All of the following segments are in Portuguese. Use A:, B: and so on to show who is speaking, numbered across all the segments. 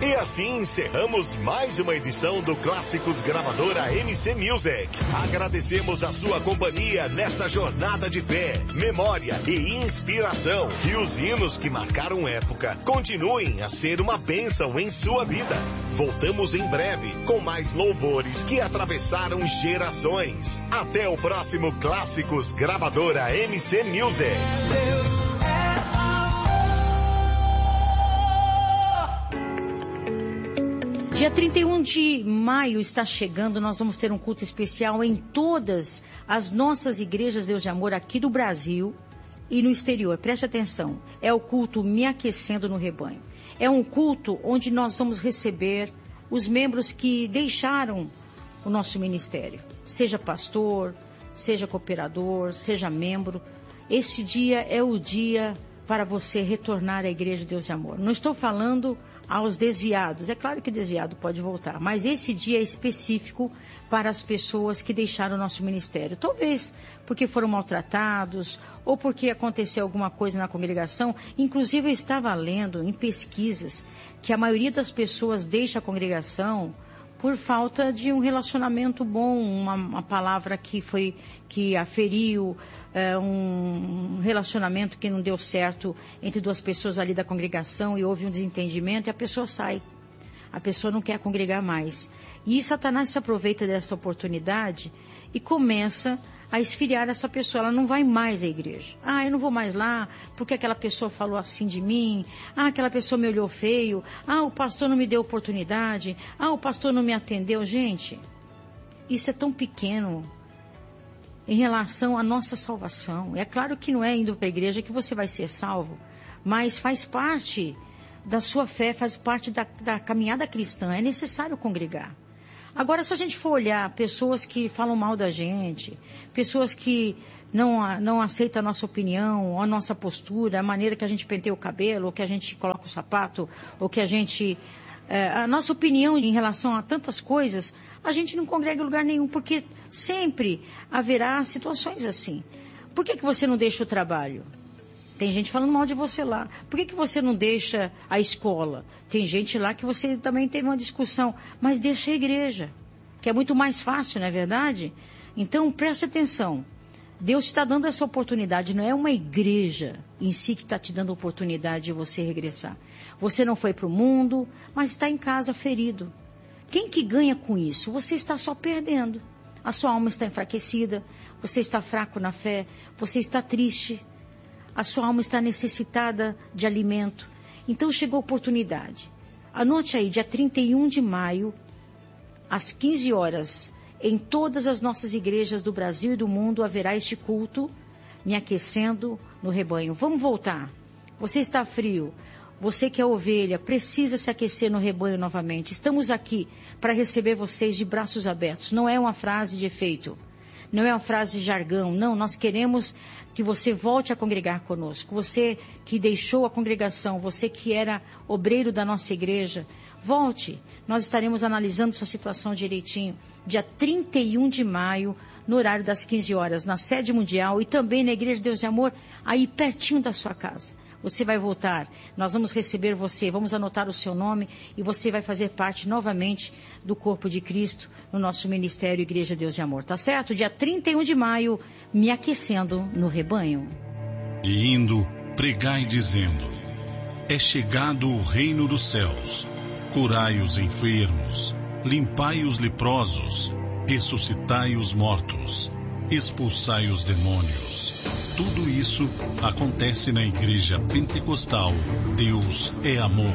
A: E assim encerramos mais uma edição do Clássicos Gravadora MC Music. Agradecemos a sua companhia nesta jornada de fé, memória e inspiração. E os hinos que marcaram época continuem a ser uma bênção em sua vida. Voltamos em breve com mais louvores que atravessaram gerações. Até o próximo Clássicos Gravadora MC Music.
B: Dia 31 de maio está chegando, nós vamos ter um culto especial em todas as nossas igrejas Deus de Amor aqui do Brasil e no exterior. Preste atenção, é o culto Me Aquecendo no Rebanho. É um culto onde nós vamos receber os membros que deixaram o nosso ministério. Seja pastor, seja cooperador, seja membro. Este dia é o dia para você retornar à igreja Deus de Amor. Não estou falando aos desviados. É claro que o desviado pode voltar, mas esse dia é específico para as pessoas que deixaram o nosso ministério. Talvez porque foram maltratados ou porque aconteceu alguma coisa na congregação. Inclusive eu estava lendo em pesquisas que a maioria das pessoas deixa a congregação por falta de um relacionamento bom, uma palavra que a feriu, um relacionamento que não deu certo entre duas pessoas ali da congregação e houve um desentendimento e a pessoa sai. A pessoa não quer congregar mais. E Satanás se aproveita dessa oportunidade e começa a esfriar essa pessoa. Ela não vai mais à igreja. Eu não vou mais lá porque aquela pessoa falou assim de mim. Aquela pessoa me olhou feio. O pastor não me deu oportunidade. O pastor não me atendeu. Gente, isso é tão pequeno em relação à nossa salvação. É claro que não é indo para a igreja que você vai ser salvo, mas faz parte da sua fé, faz parte da caminhada cristã. É necessário congregar. Agora, se a gente for olhar pessoas que falam mal da gente, pessoas que não aceitam a nossa opinião, a nossa postura, a maneira que a gente penteia o cabelo, ou que a gente coloca o sapato, ou que a gente... a nossa opinião em relação a tantas coisas, a gente não congrega em lugar nenhum, porque sempre haverá situações assim. Por que você não deixa o trabalho? Tem gente falando mal de você lá. Por que você não deixa a escola? Tem gente lá que você também teve uma discussão. Mas deixa a igreja, que é muito mais fácil, não é verdade? Então, preste atenção. Deus está dando essa oportunidade. Não é uma igreja em si que está te dando a oportunidade de você regressar. Você não foi para o mundo, mas está em casa ferido. Quem que ganha com isso? Você está só perdendo. A sua alma está enfraquecida. Você está fraco na fé. Você está triste. A sua alma está necessitada de alimento. Então chegou a oportunidade. Anote aí, dia 31 de maio, às 15 horas, em todas as nossas igrejas do Brasil e do mundo, haverá este culto, Me Aquecendo no Rebanho. Vamos voltar. Você está frio. Você que é ovelha, precisa se aquecer no rebanho novamente. Estamos aqui para receber vocês de braços abertos. Não é uma frase de efeito. Não é uma frase de jargão, não. Nós queremos que você volte a congregar conosco. Você que deixou a congregação, você que era obreiro da nossa igreja, volte. Nós estaremos analisando sua situação direitinho. Dia 31 de maio, no horário das 15 horas, na sede mundial e também na Igreja de Deus de Amor, aí pertinho da sua casa. Você vai voltar, nós vamos receber você, vamos anotar o seu nome e você vai fazer parte novamente do corpo de Cristo no nosso ministério Igreja Deus de Amor, tá certo? Dia 31 de maio, Me Aquecendo no Rebanho.
C: E indo, pregai dizendo, é chegado o reino dos céus, curai os enfermos, limpai os leprosos, ressuscitai os mortos, expulsai os demônios. Tudo isso acontece na Igreja Pentecostal Deus é Amor.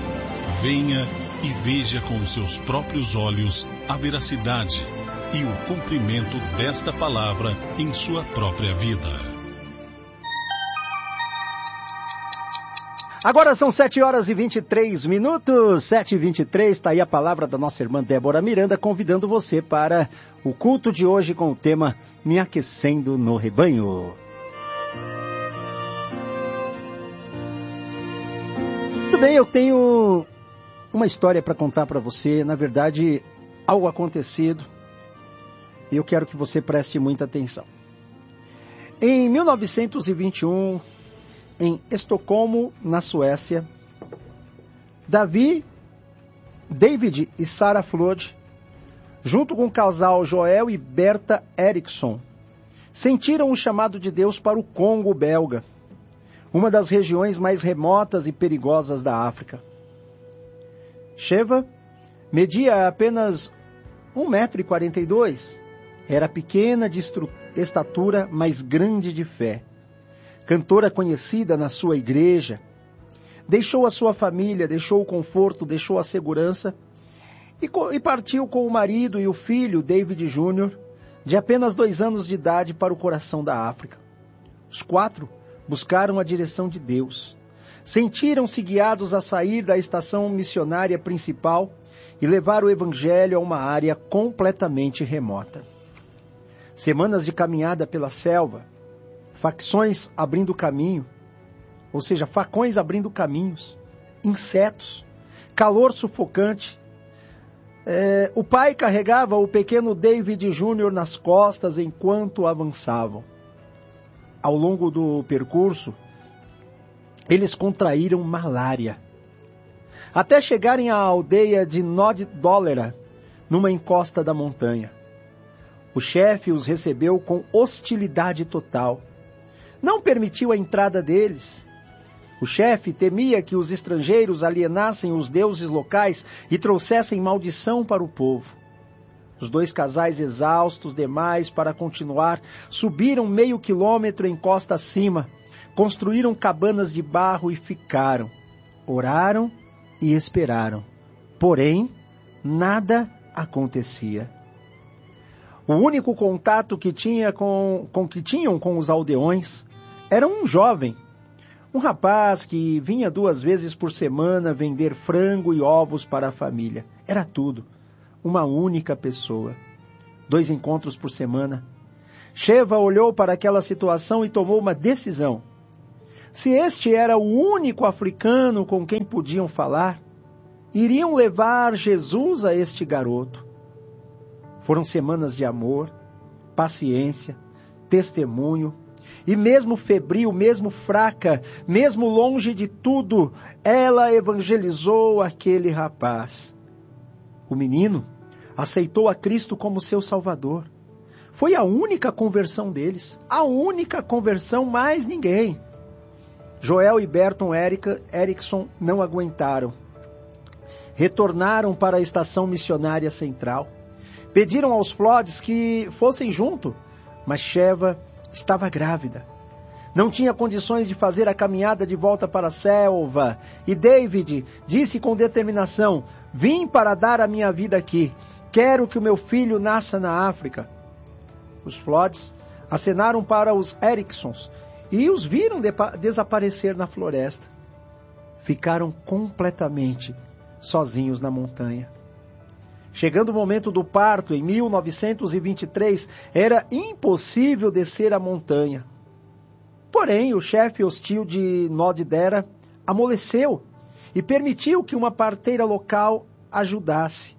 C: Venha e veja com os seus próprios olhos a veracidade e o cumprimento desta palavra em sua própria vida.
D: Agora são 7 horas e 23 minutos, 7h23, está aí a palavra da nossa irmã Débora Miranda, convidando você para o culto de hoje com o tema Me Aquecendo no Rebanho. Muito bem, eu tenho uma história para contar para você, na verdade, algo acontecido, e eu quero que você preste muita atenção. Em 1921, em Estocolmo, na Suécia, Davi David e Sarah Flood, junto com o casal Joel e Berta Erickson, sentiram o chamado de Deus para o Congo belga, uma das regiões mais remotas e perigosas da África. Sheva media apenas 1,42 m. Era pequena de estatura, mas grande de fé. Cantora conhecida na sua igreja, deixou a sua família, deixou o conforto, deixou a segurança e partiu com o marido e o filho, David Jr., de apenas 2 anos de idade, para o coração da África. Os 4 buscaram a direção de Deus. Sentiram-se guiados a sair da estação missionária principal e levar o evangelho a uma área completamente remota. Semanas de caminhada pela selva, facções abrindo caminho, ou seja, facões abrindo caminhos, insetos, calor sufocante. O pai carregava o pequeno David Jr. nas costas enquanto avançavam. Ao longo do percurso, eles contraíram malária, até chegarem à aldeia de Nod Dólera, numa encosta da montanha. O chefe os recebeu com hostilidade total. Não permitiu a entrada deles. O chefe temia que os estrangeiros alienassem os deuses locais e trouxessem maldição para o povo. Os 2 casais, exaustos demais para continuar, subiram meio quilômetro em costa acima, construíram cabanas de barro e ficaram. Oraram e esperaram. Porém, nada acontecia. O único contato que tinham com os aldeões era um jovem, um rapaz que vinha 2 vezes por semana vender frango e ovos para a família. Era tudo. Uma única pessoa. 2 encontros por semana. Sheva olhou para aquela situação e tomou uma decisão. Se este era o único africano com quem podiam falar, iriam levar Jesus a este garoto. Foram semanas de amor, paciência, testemunho, e mesmo febril, mesmo fraca, mesmo longe de tudo, ela evangelizou aquele rapaz. O menino aceitou a Cristo como seu Salvador. Foi a única conversão deles, a única conversão, mais ninguém. Joel e Berton Erickson não aguentaram. Retornaram para a estação missionária central. Pediram aos Flods que fossem junto, mas Sheva estava grávida. Não tinha condições de fazer a caminhada de volta para a selva. E David disse com determinação: vim para dar a minha vida aqui. Quero que o meu filho nasça na África. Os Flods acenaram para os Ericksons e os viram desaparecer na floresta. Ficaram completamente sozinhos na montanha. Chegando o momento do parto, em 1923, era impossível descer a montanha. Porém, o chefe hostil de Nod Dera amoleceu e permitiu que uma parteira local ajudasse.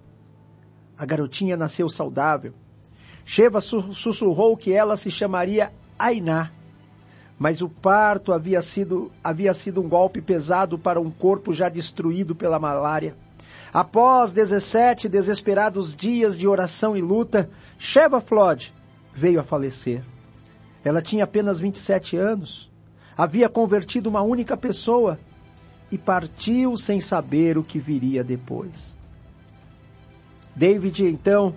D: A garotinha nasceu saudável. Sheva sussurrou que ela se chamaria Ainá. Mas o parto havia sido um golpe pesado para um corpo já destruído pela malária. Após 17 desesperados dias de oração e luta, Sheva Flood veio a falecer. Ela tinha apenas 27 anos, havia convertido uma única pessoa e partiu sem saber o que viria depois. David, então,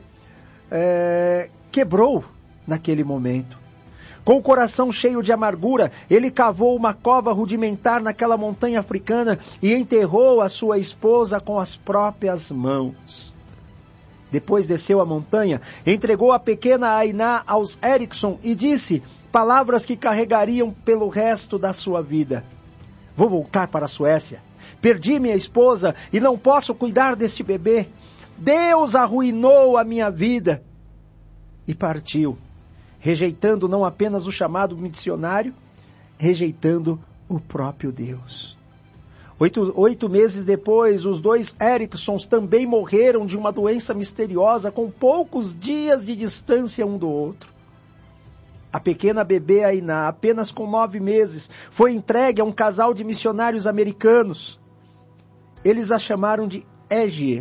D: quebrou naquele momento. Com o coração cheio de amargura, ele cavou uma cova rudimentar naquela montanha africana e enterrou a sua esposa com as próprias mãos. Depois desceu a montanha, entregou a pequena Ainá aos Erickson e disse palavras que carregariam pelo resto da sua vida. Vou voltar para a Suécia. Perdi minha esposa e não posso cuidar deste bebê. Deus arruinou a minha vida. E partiu, rejeitando não apenas o chamado missionário, rejeitando o próprio Deus. 8 meses depois, os 2 Ericksons também morreram de uma doença misteriosa com poucos dias de distância um do outro. A pequena bebê Ainá, apenas com 9 meses, foi entregue a um casal de missionários americanos. Eles a chamaram de Egie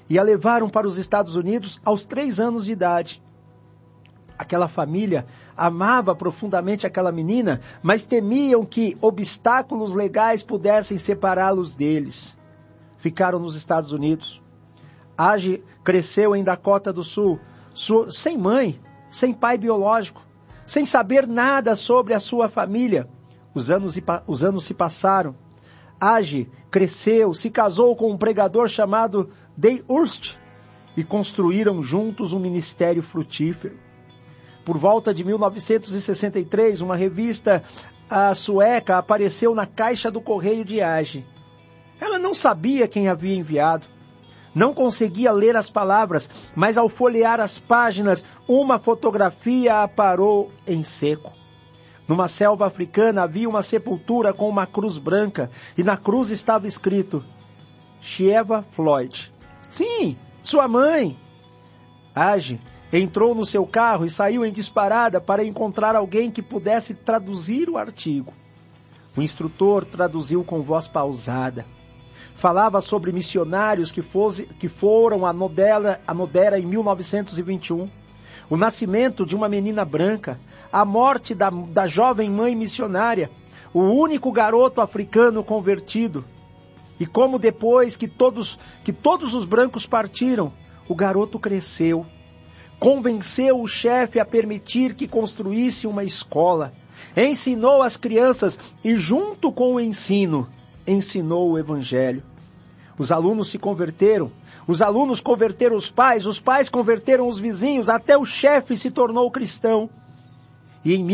D: e a levaram para os Estados Unidos aos 3 anos de idade. Aquela família amava profundamente aquela menina, mas temiam que obstáculos legais pudessem separá-los deles. Ficaram nos Estados Unidos. Age cresceu em Dakota do Sul, sem mãe, sem pai biológico, sem saber nada sobre a sua família. Os anos se passaram. Age cresceu, se casou com um pregador chamado Day Hurst e construíram juntos um ministério frutífero. Por volta de 1963, uma revista sueca apareceu na caixa do correio de Age. Ela não sabia quem havia enviado. Não conseguia ler as palavras, mas ao folhear as páginas, uma fotografia a parou em seco. Numa selva africana havia uma sepultura com uma cruz branca, e na cruz estava escrito: Sheva Floyd. Sim, sua mãe. Age entrou no seu carro e saiu em disparada para encontrar alguém que pudesse traduzir o artigo. O instrutor traduziu com voz pausada. Falava sobre missionários que foram a Nodera em 1921, o nascimento de uma menina branca, a morte da jovem mãe missionária, o único garoto africano convertido, e como depois que todos os brancos partiram, o garoto cresceu, convenceu o chefe a permitir que construísse uma escola, ensinou as crianças e, junto com o ensino, ensinou o evangelho. Os alunos se converteram, os alunos converteram os pais converteram os vizinhos, até o chefe se tornou cristão. E em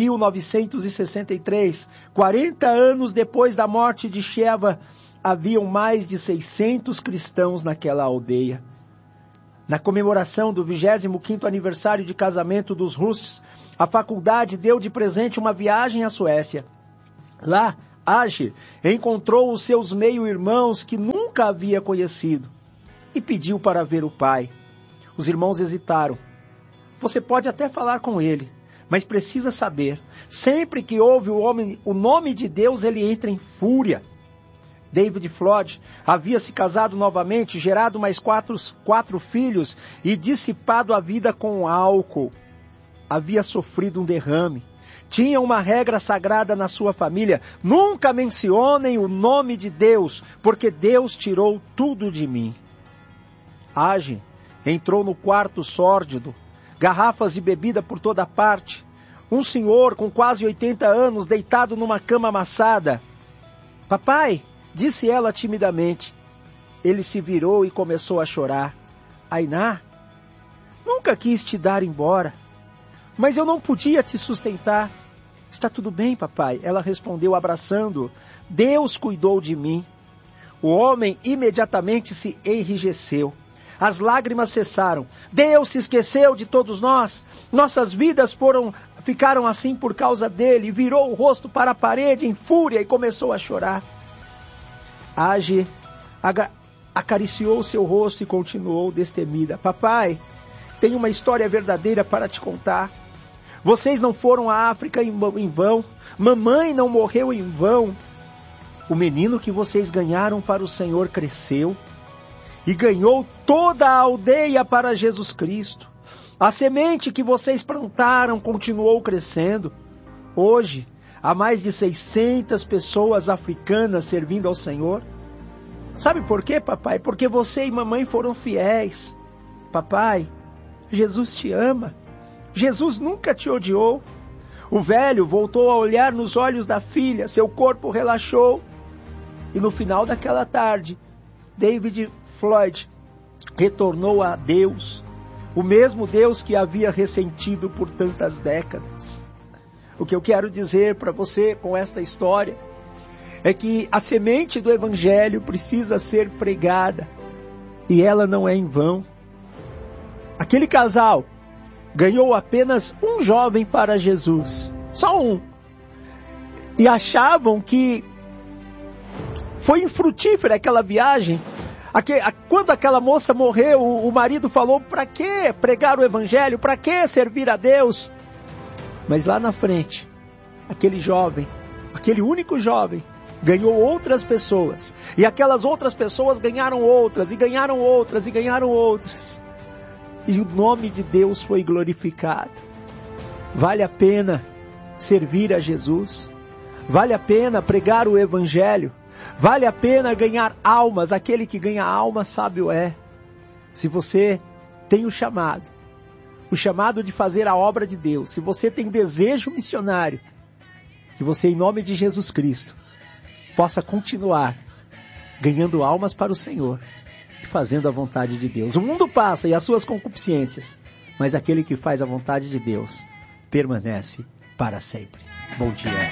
D: 1963, 40 anos depois da morte de Sheva, haviam mais de 600 cristãos naquela aldeia. Na comemoração do 25º aniversário de casamento dos Hursts, a faculdade deu de presente uma viagem à Suécia. Lá, Age encontrou os seus meio-irmãos que nunca havia conhecido e pediu para ver o pai. Os irmãos hesitaram. Você pode até falar com ele, mas precisa saber, sempre que ouve o nome de Deus, ele entra em fúria. David Floyd havia se casado novamente, gerado mais quatro filhos e dissipado a vida com álcool. Havia sofrido um derrame. Tinha uma regra sagrada na sua família: nunca mencionem o nome de Deus, porque Deus tirou tudo de mim. Age entrou no quarto sórdido, garrafas de bebida por toda parte. Um senhor com quase 80 anos deitado numa cama amassada. Papai, disse ela timidamente. Ele se virou e começou a chorar. Ainá, nunca quis te dar embora, mas eu não podia te sustentar. Está tudo bem, papai, ela respondeu abraçando-o. Deus cuidou de mim. O homem imediatamente se enrijeceu. As lágrimas cessaram. Deus se esqueceu de todos nós. Nossas vidas ficaram assim por causa dele. Virou o rosto para a parede em fúria e começou a chorar. Age acariciou seu rosto e continuou destemida. Papai, tenho uma história verdadeira para te contar. Vocês não foram à África em vão. Mamãe não morreu em vão. O menino que vocês ganharam para o Senhor cresceu e ganhou toda a aldeia para Jesus Cristo. A semente que vocês plantaram continuou crescendo. Hoje, há mais de 600 pessoas africanas servindo ao Senhor. Sabe por quê, papai? Porque você e mamãe foram fiéis. Papai, Jesus te ama. Jesus nunca te odiou. O velho voltou a olhar nos olhos da filha, seu corpo relaxou. E no final daquela tarde, David Floyd retornou a Deus, o mesmo Deus que havia ressentido por tantas décadas. O que eu quero dizer para você com esta história é que a semente do Evangelho precisa ser pregada, e ela não é em vão. Aquele casal ganhou apenas um jovem para Jesus, só um, e achavam que foi infrutífera aquela viagem. Quando aquela moça morreu, o marido falou: para que pregar o Evangelho, para que servir a Deus? Mas lá na frente, aquele jovem, aquele único jovem, ganhou outras pessoas. E aquelas outras pessoas ganharam outras, e ganharam outras, e ganharam outras. E o nome de Deus foi glorificado. Vale a pena servir a Jesus. Vale a pena pregar o Evangelho. Vale a pena ganhar almas. Aquele que ganha alma sabe o é. Se você tem o chamado de fazer a obra de Deus, se você tem desejo missionário, que você, em nome de Jesus Cristo, possa continuar ganhando almas para o Senhor e fazendo a vontade de Deus. O mundo passa e as suas concupiscências, mas aquele que faz a vontade de Deus permanece para sempre. Bom dia.